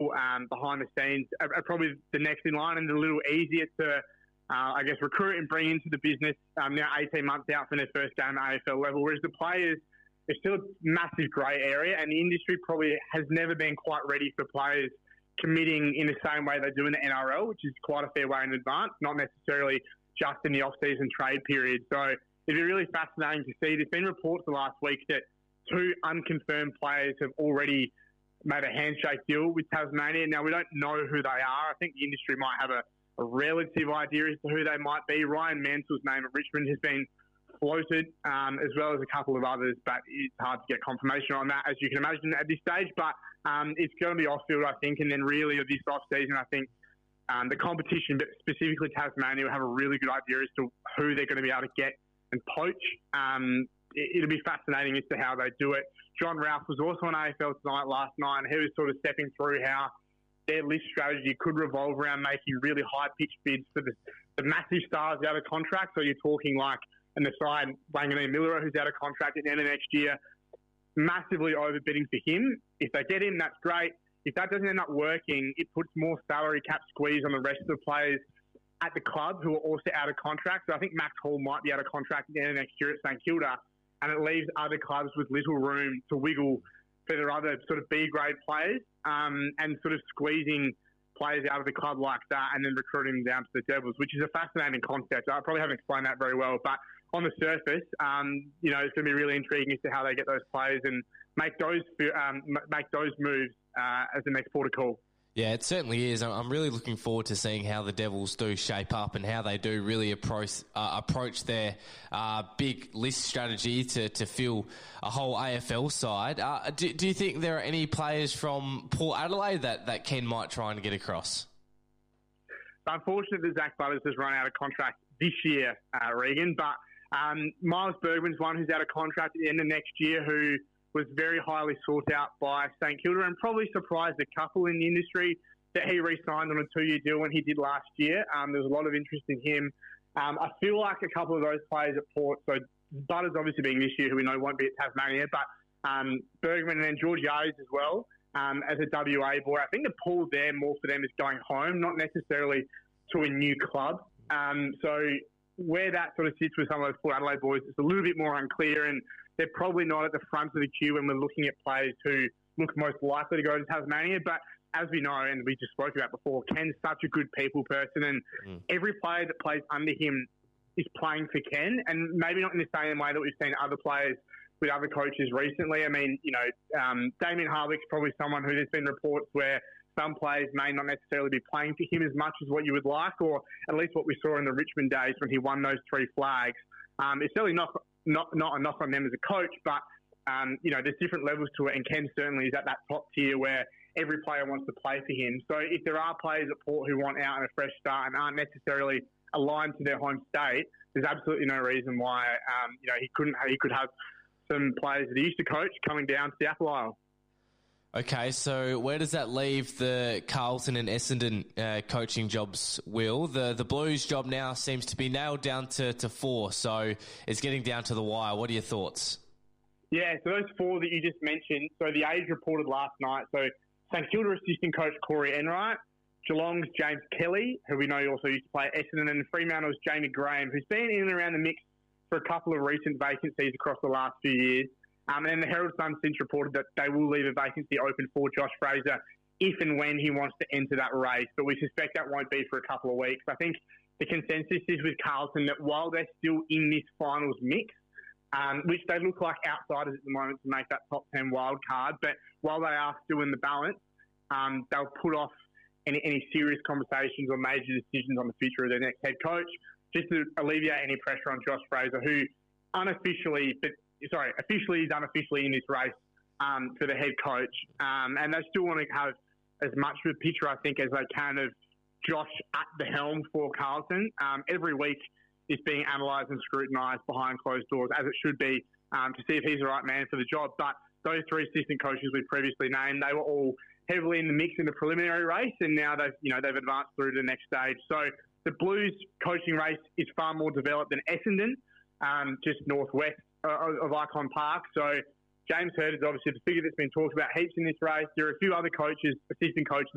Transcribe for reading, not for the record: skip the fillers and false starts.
people behind the scenes are probably the next in line and a little easier to, recruit and bring into the business now 18 months out from their first game at AFL level, whereas the players, it's still a massive grey area, and the industry probably has never been quite ready for players committing in the same way they do in the NRL, which is quite a fair way in advance, not necessarily just in the off-season trade period. So it'd be really fascinating to see. There's been reports the last week that 2 unconfirmed players have already made a handshake deal with Tasmania. Now, we don't know who they are. I think the industry might have a relative idea as to who they might be. Ryan Mansell's name at Richmond has been floated, as well as a couple of others, but it's hard to get confirmation on that, as you can imagine, at this stage. But it's going to be off-field, I think, and then really this off-season, I think the competition, but specifically Tasmania, will have a really good idea as to who they're going to be able to get and poach. It'll be fascinating as to how they do it. John Ralph was also on AFL Tonight last night, and he was sort of stepping through how their list strategy could revolve around making really high-pitched bids for the massive stars out of contract. So you're talking like an aside, Wanganeen Miller, who's out of contract at the end of next year, massively overbidding for him. If they get him, that's great. If that doesn't end up working, it puts more salary cap squeeze on the rest of the players at the club who are also out of contract. So I think Max Hall might be out of contract at the end of next year at St Kilda, and it leaves other clubs with little room to wiggle for their other sort of B-grade players, and sort of squeezing players out of the club like that and then recruiting them down to the Devils, which is a fascinating concept. I probably haven't explained that very well, but on the surface, it's going to be really intriguing as to how they get those players and make those moves as the next port of call. Yeah, it certainly is. I'm really looking forward to seeing how the Devils do shape up and how they do really approach their big list strategy to fill a whole AFL side. Do you think there are any players from Port Adelaide that Ken might try and get across? Unfortunately, Zach Butters has run out of contract this year, Regan, but Miles Bergman's one who's out of contract at the end of next year, who was very highly sought out by St Kilda and probably surprised a couple in the industry that he re-signed on a 2-year deal when he did last year. There was a lot of interest in him. I feel like a couple of those players at Port, so Butters obviously being this year, who we know won't be at Tasmania, but Bergman and then George Yades as well, as a WA boy. I think the pull there more for them is going home, not necessarily to a new club. So where that sort of sits with some of those Port Adelaide boys, it's a little bit more unclear, and they're probably not at the front of the queue when we're looking at players who look most likely to go to Tasmania. But as we know, and we just spoke about before, Ken's such a good people person, and every player that plays under him is playing for Ken, and maybe not in the same way that we've seen other players with other coaches recently. I mean, Damien Harwick's probably someone who there's been reports where some players may not necessarily be playing for him as much as what you would like, or at least what we saw in the Richmond days when he won those 3 flags. It's certainly not a knock on them as a coach, but there's different levels to it, and Ken certainly is at that top tier where every player wants to play for him. So if there are players at Port who want out and a fresh start and aren't necessarily aligned to their home state, there's absolutely no reason why he could have some players that he used to coach coming down to the Apple Isle. Okay, so where does that leave the Carlton and Essendon coaching jobs, Will? The Blues job now seems to be nailed down to 4, so it's getting down to the wire. What are your thoughts? Yeah, so those 4 that you just mentioned, so the Age reported last night, so St Kilda assistant coach Corey Enright, Geelong's James Kelly, who we know also used to play at Essendon, and Fremantle's Jamie Graham, who's been in and around the mix for a couple of recent vacancies across the last few years. And the Herald Sun since reported that they will leave a vacancy open for Josh Fraser if and when he wants to enter that race. But we suspect that won't be for a couple of weeks. I think the consensus is with Carlton that while they're still in this finals mix, which they look like outsiders at the moment to make that top 10 wild card, but while they are still in the balance, they'll put off any serious conversations or major decisions on the future of their next head coach, just to alleviate any pressure on Josh Fraser, who officially is unofficially in this race for the head coach. And they still want to have as much of a picture, I think, as they can of Josh at the helm for Carlton. Every week is being analysed and scrutinised behind closed doors, as it should be, to see if he's the right man for the job. But those 3 assistant coaches we previously named, they were all heavily in the mix in the preliminary race, and now they've advanced through to the next stage. So the Blues coaching race is far more developed than Essendon, just northwest of Icon Park. So James Hird is obviously the figure that's been talked about heaps in this race. There are a few other coaches, assistant coaches